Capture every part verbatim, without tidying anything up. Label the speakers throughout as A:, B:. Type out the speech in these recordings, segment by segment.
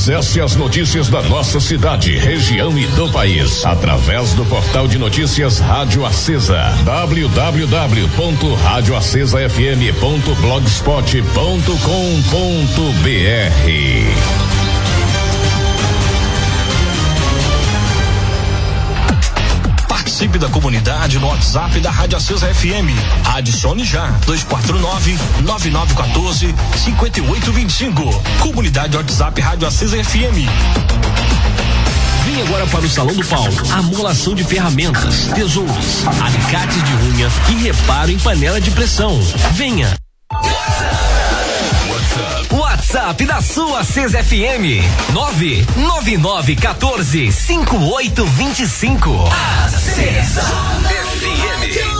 A: Acesse as notícias da nossa cidade, região e do país através do portal de notícias Rádio Acesa, w w w ponto rádio acesa f m ponto blogspot ponto com ponto b r.
B: Participe da comunidade no WhatsApp da Rádio Acesa F M. Adicione já dois quatro nove, nove nove um quatro, cinco oito dois cinco. Comunidade WhatsApp Rádio Acesa F M.
C: Vem agora para o Salão do Paulo. Amolação de ferramentas, tesouros, alicates de unha e reparo em panela de pressão. Venha. WhatsApp da sua Acesa F M nove nove nove um quatro cinco oito dois cinco. Acesa F M.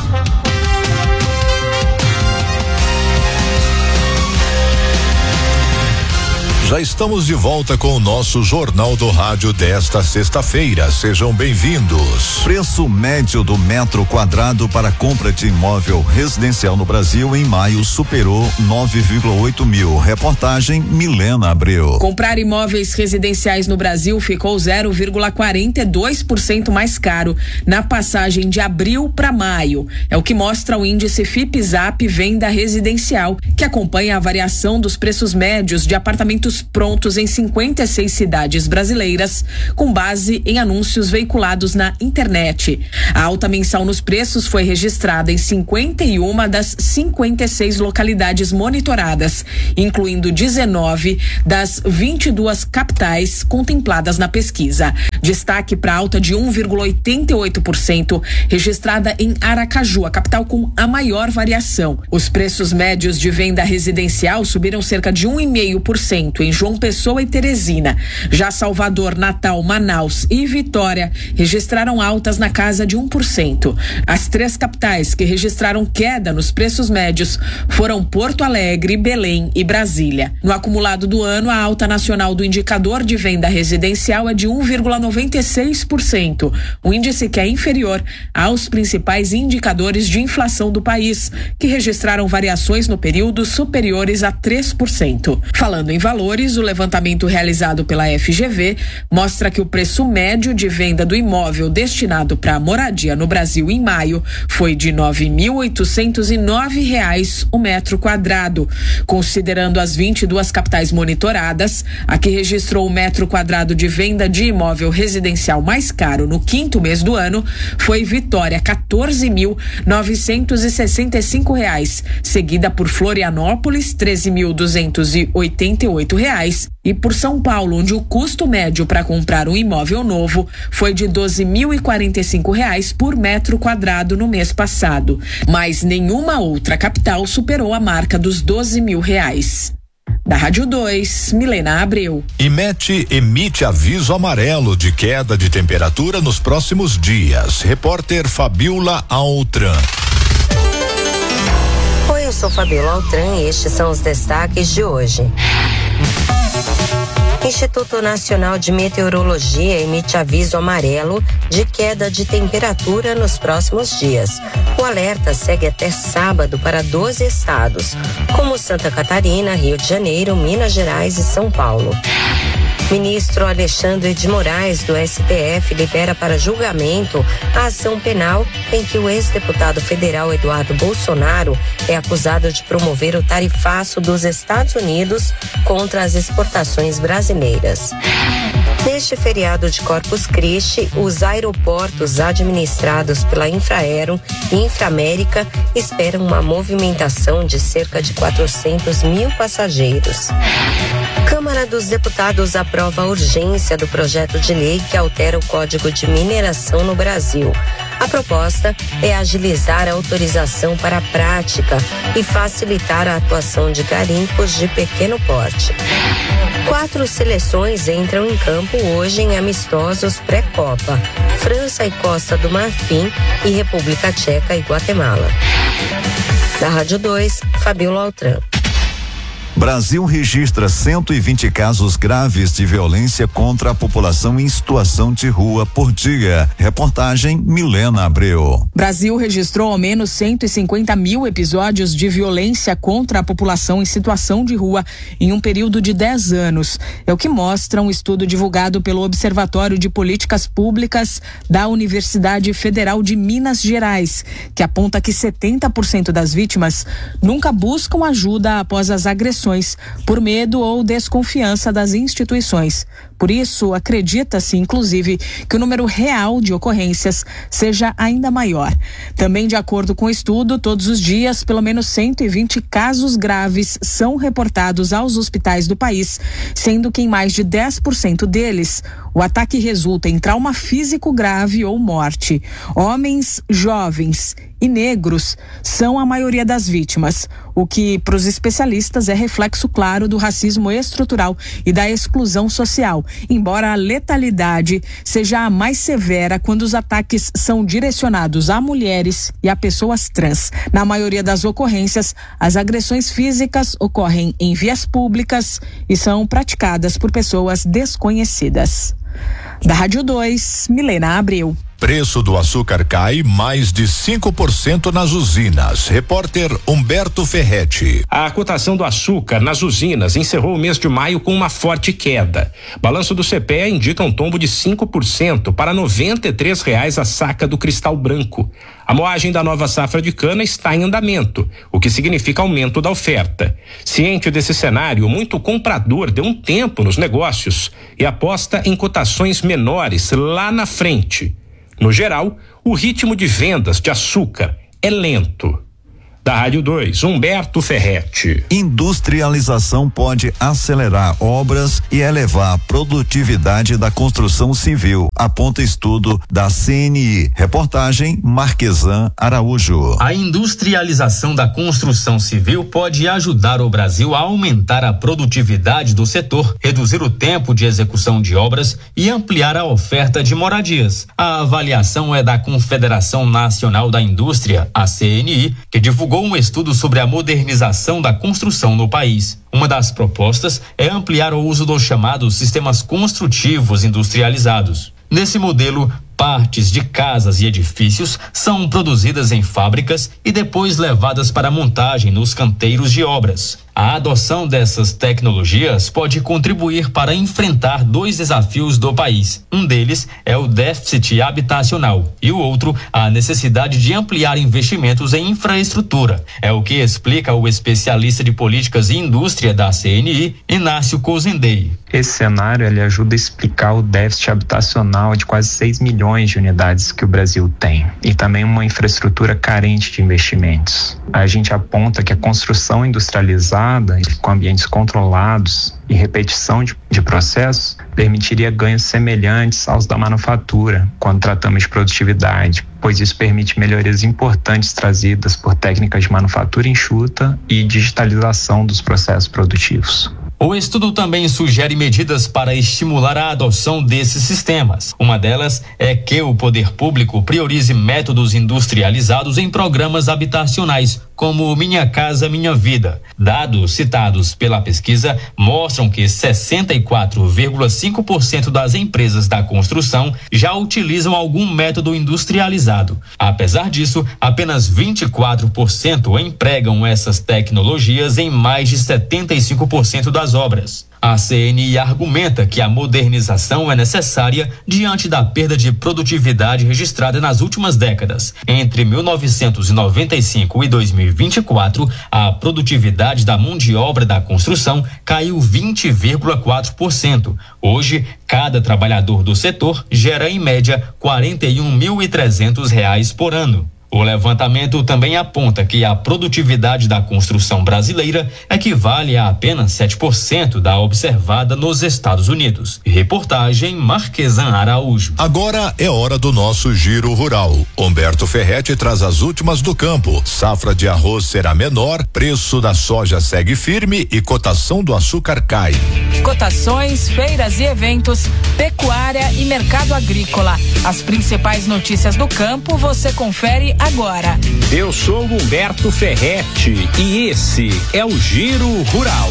D: Já estamos de volta com o nosso Jornal do Rádio desta sexta-feira. Sejam bem-vindos.
E: Preço médio do metro quadrado para compra de imóvel residencial no Brasil em maio superou nove vírgula oito mil. Reportagem Milena Abreu.
F: Comprar imóveis residenciais no Brasil ficou zero vírgula quarenta e dois por cento mais caro na passagem de abril para maio. É o que mostra o índice Fipzap Venda Residencial, que acompanha a variação dos preços médios de apartamentos prontos em cinquenta e seis cidades brasileiras, com base em anúncios veiculados na internet. A alta mensal nos preços foi registrada em cinquenta e uma das cinquenta e seis localidades monitoradas, incluindo dezenove das vinte e duas capitais contempladas na pesquisa. Destaque para alta de um vírgula oitenta e oito por cento registrada em Aracaju, a capital com a maior variação. Os preços médios de venda residencial subiram cerca de um vírgula cinco por cento em João Pessoa e Teresina. Já Salvador, Natal, Manaus e Vitória registraram altas na casa de um por cento. As três capitais que registraram queda nos preços médios foram Porto Alegre, Belém e Brasília. No acumulado do ano, a alta nacional do indicador de venda residencial é de um vírgula noventa e seis por cento, um índice que é inferior aos principais indicadores de inflação do país, que registraram variações no período superiores a três por cento. Falando em valores, o levantamento realizado pela F G V mostra que o preço médio de venda do imóvel destinado para moradia no Brasil em maio foi de nove mil oitocentos e nove reais o metro quadrado. Considerando as vinte e duas capitais monitoradas, a que registrou o metro quadrado de venda de imóvel residencial mais caro no quinto mês do ano foi Vitória, quatorze mil novecentos e sessenta e cinco reais, seguida por Florianópolis, treze mil duzentos e oitenta e oito reais, e por São Paulo, onde o custo médio para comprar um imóvel novo foi de doze mil e quarenta e cinco reais por metro quadrado no mês passado. Mas nenhuma outra capital superou a marca dos doze mil reais. Da Rádio dois, Milena Abreu.
D: IMET emite aviso amarelo de queda de temperatura nos próximos dias. Repórter Fabiola Altran.
G: Oi, eu sou Fabiola Altran e estes são os destaques de hoje. Instituto Nacional de Meteorologia emite aviso amarelo de queda de temperatura nos próximos dias. O alerta segue até sábado para doze estados, como Santa Catarina, Rio de Janeiro, Minas Gerais e São Paulo. Ministro Alexandre de Moraes, do S T F, libera para julgamento a ação penal em que o ex-deputado federal Eduardo Bolsonaro é acusado de promover o tarifaço dos Estados Unidos contra as exportações brasileiras. Neste feriado de Corpus Christi, os aeroportos administrados pela Infraero e Inframérica esperam uma movimentação de cerca de quatrocentos mil passageiros. Câmara dos Deputados aprova a urgência do projeto de lei que altera o Código de Mineração no Brasil. A proposta é agilizar a autorização para a prática e facilitar a atuação de garimpos de pequeno porte. Quatro seleções entram em campo hoje em amistosos pré-Copa: França e Costa do Marfim e República Tcheca e Guatemala. Da Rádio dois, Fabiola Altran.
E: Brasil registra cento e vinte casos graves de violência contra a população em situação de rua por dia. Reportagem Milena Abreu.
F: Brasil registrou ao menos cento e cinquenta mil episódios de violência contra a população em situação de rua em um período de dez anos. É o que mostra um estudo divulgado pelo Observatório de Políticas Públicas da Universidade Federal de Minas Gerais, que aponta que setenta por cento das vítimas nunca buscam ajuda após as agressões por medo ou desconfiança das instituições. Por isso, acredita-se, inclusive, que o número real de ocorrências seja ainda maior. Também, de acordo com o estudo, todos os dias, pelo menos cento e vinte casos graves são reportados aos hospitais do país, sendo que em mais de dez por cento deles, o ataque resulta em trauma físico grave ou morte. Homens, jovens e negros são a maioria das vítimas, o que, para os especialistas, é reflexo claro do racismo estrutural e da exclusão social, embora a letalidade seja a mais severa quando os ataques são direcionados a mulheres e a pessoas trans. Na maioria das ocorrências, as agressões físicas ocorrem em vias públicas e são praticadas por pessoas desconhecidas. Da Rádio dois, Milena Abreu.
D: Preço do açúcar cai mais de cinco por cento nas usinas. Repórter Humberto Ferretti.
H: A cotação do açúcar nas usinas encerrou o mês de maio com uma forte queda. Balanço do C P E indica um tombo de cinco por cento para noventa e três reais a saca do cristal branco. A moagem da nova safra de cana está em andamento, o que significa aumento da oferta. Ciente desse cenário, muito comprador deu um tempo nos negócios e aposta em cotações menores lá na frente. No geral, o ritmo de vendas de açúcar é lento. Da Rádio dois, Humberto Ferretti.
E: Industrialização pode acelerar obras e elevar a produtividade da construção civil, aponta estudo da C N I. Reportagem Marquesan Araújo.
I: A industrialização da construção civil pode ajudar o Brasil a aumentar a produtividade do setor, reduzir o tempo de execução de obras e ampliar a oferta de moradias. A avaliação é da Confederação Nacional da Indústria, a C N I, que divulgou um estudo sobre a modernização da construção no país. Uma das propostas é ampliar o uso dos chamados sistemas construtivos industrializados. Nesse modelo, partes de casas e edifícios são produzidas em fábricas e depois levadas para montagem nos canteiros de obras. A adoção dessas tecnologias pode contribuir para enfrentar dois desafios do país. Um deles é o déficit habitacional e o outro, a necessidade de ampliar investimentos em infraestrutura. É o que explica o especialista de políticas e indústria da C N I, Inácio Cozendei.
J: Esse cenário ele ajuda a explicar o déficit habitacional de quase seis milhões de unidades que o Brasil tem e também uma infraestrutura carente de investimentos. A gente aponta que a construção industrializada com ambientes controlados e repetição de, de processos permitiria ganhos semelhantes aos da manufatura quando tratamos de produtividade, pois isso permite melhorias importantes trazidas por técnicas de manufatura enxuta e digitalização dos processos produtivos.
I: O estudo também sugere medidas para estimular a adoção desses sistemas. Uma delas é que o poder público priorize métodos industrializados em programas habitacionais, como Minha Casa Minha Vida. Dados citados pela pesquisa mostram que sessenta e quatro vírgula cinco por cento das empresas da construção já utilizam algum método industrializado. Apesar disso, apenas vinte e quatro por cento empregam essas tecnologias em mais de setenta e cinco por cento das obras. A C N I argumenta que a modernização é necessária diante da perda de produtividade registrada nas últimas décadas. Entre mil novecentos e noventa e cinco e dois mil e vinte e quatro, a produtividade da mão de obra da construção caiu vinte vírgula quatro por cento. Hoje, cada trabalhador do setor gera em média quarenta e um mil e trezentos reais por ano. O levantamento também aponta que a produtividade da construção brasileira equivale a apenas sete por cento da observada nos Estados Unidos. Reportagem Marquesan Araújo.
D: Agora é hora do nosso giro rural. Humberto Ferretti traz as últimas do campo. Safra de arroz será menor, preço da soja segue firme e cotação do açúcar cai.
K: cotações, feiras e eventos, pecuária e mercado agrícola. As principais notícias do campo você confere agora.
H: Eu sou Humberto Ferretti e esse é o Giro Rural.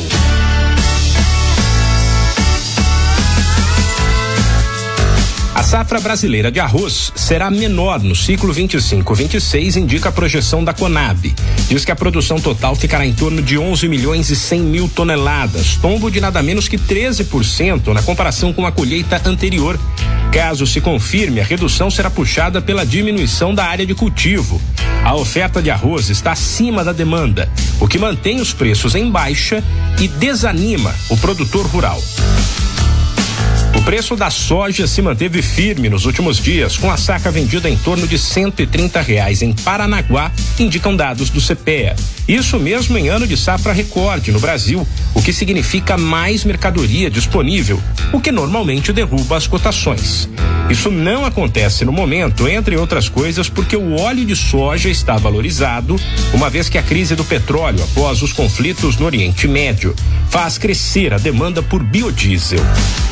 H: A safra brasileira de arroz será menor no ciclo vinte e cinco vinte e seis, indica a projeção da Conab. Diz que a produção total ficará em torno de onze milhões e cem mil toneladas, tombo de nada menos que treze por cento na comparação com a colheita anterior. Caso se confirme, a redução será puxada pela diminuição da área de cultivo. A oferta de arroz está acima da demanda, o que mantém os preços em baixa e desanima o produtor rural. O preço da soja se manteve firme nos últimos dias, com a saca vendida em torno de cento e trinta reais em Paranaguá, indicam dados do C P E A. Isso mesmo em ano de safra recorde no Brasil, o que significa mais mercadoria disponível, o que normalmente derruba as cotações. Isso não acontece no momento, entre outras coisas, porque o óleo de soja está valorizado, uma vez que a crise do petróleo após os conflitos no Oriente Médio faz crescer a demanda por biodiesel.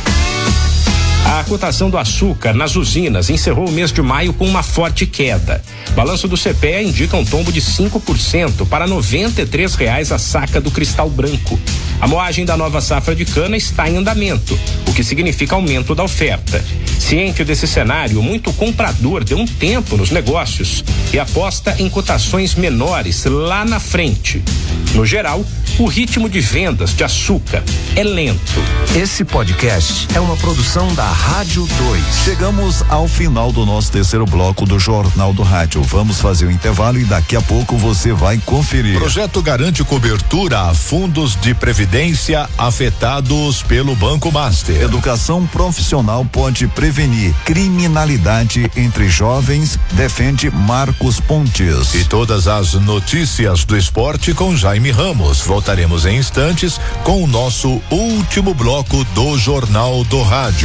H: A cotação do açúcar nas usinas encerrou o mês de maio com uma forte queda. Balanço do C P E A indica um tombo de cinco por cento para noventa e três reais a saca do cristal branco. A moagem da nova safra de cana está em andamento, o que significa aumento da oferta. Ciente desse cenário, muito comprador deu um tempo nos negócios e aposta em cotações menores lá na frente. No geral, o ritmo de vendas de açúcar é lento.
C: Esse podcast é uma produção da Rádio dois.
E: Chegamos ao final do nosso terceiro bloco do Jornal do Rádio. Vamos fazer o intervalo e daqui a pouco você vai conferir.
D: Projeto garante cobertura a fundos de previdência afetados pelo Banco Master.
E: Educação profissional pode prevenir criminalidade entre jovens, defende Marcos Pontes.
D: E todas as notícias do esporte com Jaime Ramos. Voltaremos em instantes com o nosso último bloco do Jornal do Rádio.